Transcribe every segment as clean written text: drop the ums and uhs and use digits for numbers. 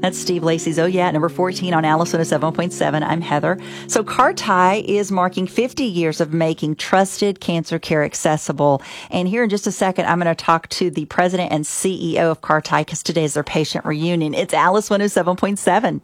That's Steve Lacey's Oh Yeah, number 14 on Alice 107.7. I'm Heather. So Carti is marking 50 years of making trusted cancer care accessible. And here in just a second, I'm going to talk to the president and CEO of Carti because today is their patient reunion. It's Alice 107.7.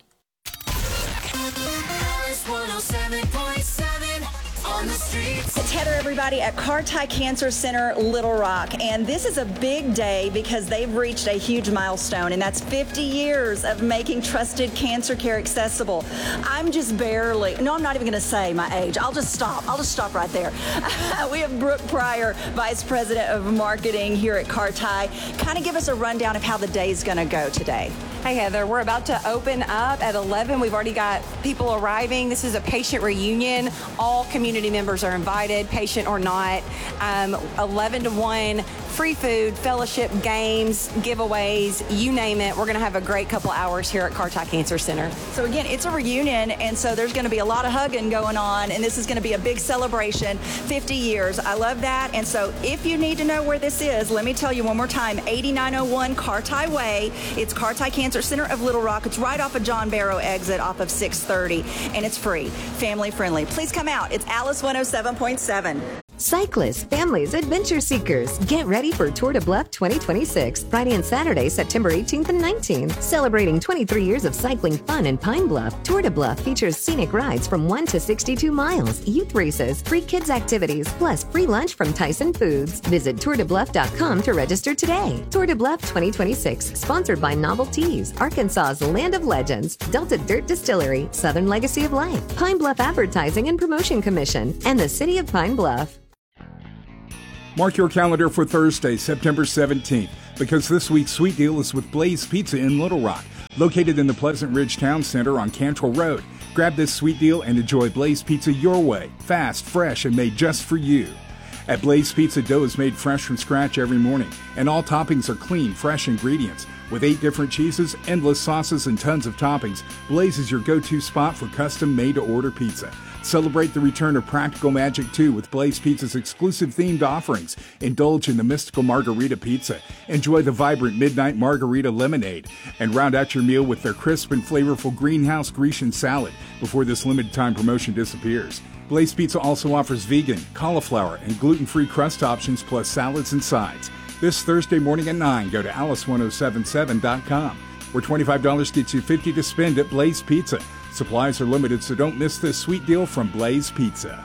It's Heather, everybody, at Carti Cancer Center, Little Rock. And this is a big day because they've reached a huge milestone, and that's 50 years of making trusted cancer care accessible. I'm just barely, no, I'm not even going to say my age. I'll just stop right there. We have Brooke Pryor, Vice President of Marketing here at Carti. Kind of give us a rundown of how the day is going to go today. Hey, Heather, we're about to open up at 11. We've already got people arriving. This is a patient reunion. All community members are invited, patient or not. 11 to 1, free food, fellowship, games, giveaways, you name it. We're going to have a great couple hours here at Carti Cancer Center. So again, it's a reunion, and so there's going to be a lot of hugging going on, and this is going to be a big celebration. 50 years. I love that. And so if you need to know where this is, let me tell you one more time, 8901 Carti Way. It's Carti Cancer Center of Little Rock. It's right off of John Barrow exit off of 630, and it's free, family friendly. Please come out. It's Alice 107.7. Cyclists, families, adventure seekers, get ready for Tour de Bluff 2026, Friday and Saturday, September 18th and 19th. Celebrating 23 years of cycling fun in Pine Bluff, Tour de Bluff features scenic rides from 1 to 62 miles, youth races, free kids activities, plus free lunch from Tyson Foods. Visit tourdebluff.com to register today. Tour de Bluff 2026, sponsored by Novel Teas, Arkansas's Land of Legends, Delta Dirt Distillery, Southern Legacy of Life, Pine Bluff Advertising and Promotion Commission, and the City of Pine Bluff. Mark your calendar for Thursday, September 17th, because this week's sweet deal is with Blaze Pizza in Little Rock, located in the Pleasant Ridge Town Center on Cantrell Road. Grab this sweet deal and enjoy Blaze Pizza your way, fast, fresh, and made just for you. At Blaze Pizza, dough is made fresh from scratch every morning, and all toppings are clean, fresh ingredients. With 8 different cheeses, endless sauces, and tons of toppings, Blaze is your go-to spot for custom made-to-order pizza. Celebrate the return of Practical Magic 2 with Blaze Pizza's exclusive themed offerings. Indulge in the mystical margarita pizza. Enjoy the vibrant midnight margarita lemonade. And round out your meal with their crisp and flavorful greenhouse Grecian salad before this limited time promotion disappears. Blaze Pizza also offers vegan, cauliflower, and gluten-free crust options plus salads and sides. This Thursday morning at 9, go to alice1077.com, where $25 gets you $50 to spend at Blaze Pizza. Supplies are limited, so don't miss this sweet deal from Blaze Pizza.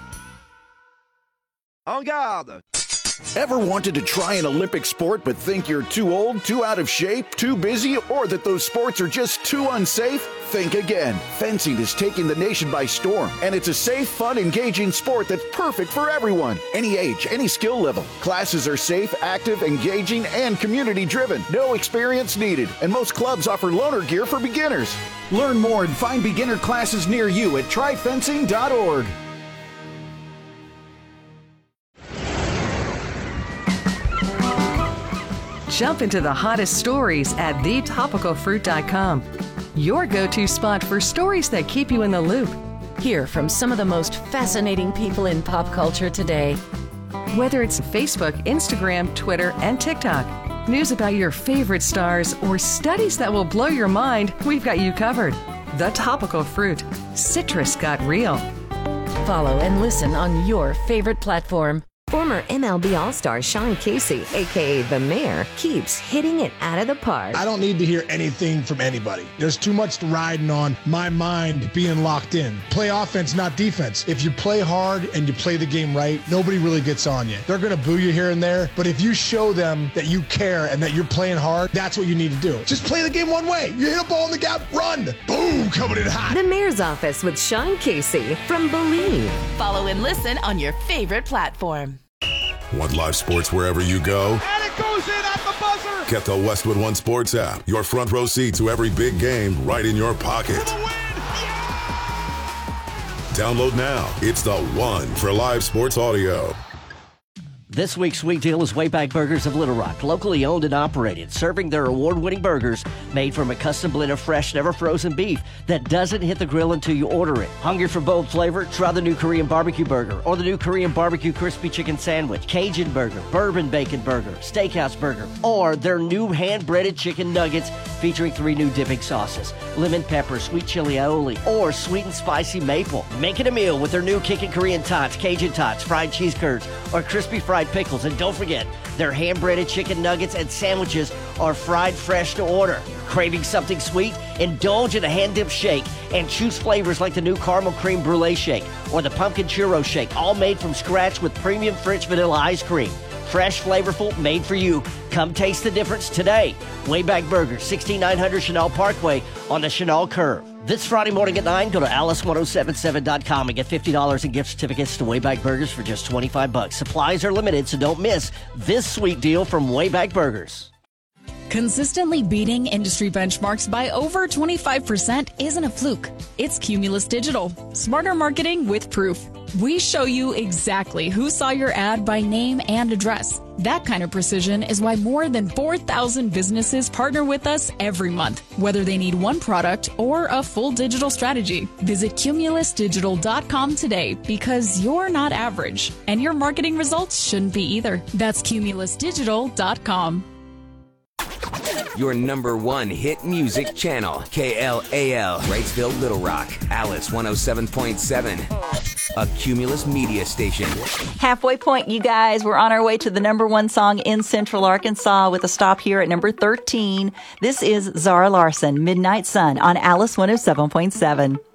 En garde! Ever wanted to try an Olympic sport but think you're too old, too out of shape, too busy, or that those sports are just too unsafe? Think again. Fencing is taking the nation by storm, and it's a safe, fun, engaging sport that's perfect for everyone. Any age, any skill level. Classes are safe, active, engaging, and community-driven. No experience needed, and most clubs offer loaner gear for beginners. Learn more and find beginner classes near you at tryfencing.org. Jump into the hottest stories at thetopicalfruit.com. Your go-to spot for stories that keep you in the loop. Hear from some of the most fascinating people in pop culture today. Whether it's Facebook, Instagram, Twitter, and TikTok, news about your favorite stars, or studies that will blow your mind, we've got you covered. The Topical Fruit. Citrus got real. Follow and listen on your favorite platform. Former MLB All-Star Sean Casey, a.k.a. The Mayor, keeps hitting it out of the park. I don't need to hear anything from anybody. There's too much riding on my mind being locked in. Play offense, not defense. If you play hard and you play the game right, nobody really gets on you. They're going to boo you here and there, but if you show them that you care and that you're playing hard, that's what you need to do. Just play the game one way. You hit a ball in the gap, run. Boom, coming in hot. The Mayor's Office with Sean Casey from Believe. Follow and listen on your favorite platform. Want live sports wherever you go? And it goes in at the buzzer! Get the Westwood One Sports app. Your front row seat to every big game right in your pocket. For the win! Yeah! Download now. It's the one for live sports audio. This week's sweet deal is Wayback Burgers of Little Rock, locally owned and operated, serving their award-winning burgers made from a custom blend of fresh, never frozen beef that doesn't hit the grill until you order it. Hungry for bold flavor? Try the new Korean barbecue burger or the new Korean barbecue crispy chicken sandwich, Cajun burger, bourbon bacon burger, steakhouse burger, or their new hand-breaded chicken nuggets featuring 3 new dipping sauces, lemon pepper, sweet chili aioli, or sweet and spicy maple. Make it a meal with their new kickin' Korean tots, Cajun tots, fried cheese curds, or crispy fried pickles. And don't forget, their hand-breaded chicken nuggets and sandwiches are fried fresh to order. Craving something sweet? Indulge in a hand-dipped shake and choose flavors like the new caramel cream brulee shake or the pumpkin churro shake, all made from scratch with premium French vanilla ice cream. Fresh, flavorful, made for you. Come taste the difference today. Wayback Burgers, 16900 Chenal Parkway on the Chenal Curve. This Friday morning at 9, go to alice1077.com and get $50 in gift certificates to Wayback Burgers for just $25. Supplies are limited, so don't miss this sweet deal from Wayback Burgers. Consistently beating industry benchmarks by over 25% isn't a fluke. It's Cumulus Digital. Smarter marketing with proof. We show you exactly who saw your ad by name and address. That kind of precision is why more than 4,000 businesses partner with us every month, whether they need one product or a full digital strategy. Visit cumulusdigital.com today because you're not average, and your marketing results shouldn't be either. That's cumulusdigital.com. Your number one hit music channel, KLAL, Wrightsville, Little Rock, Alice 107.7, a Cumulus media station. Halfway point, you guys. We're on our way to the number one song in Central Arkansas with a stop here at number 13. This is Zara Larsson, Midnight Sun on Alice 107.7.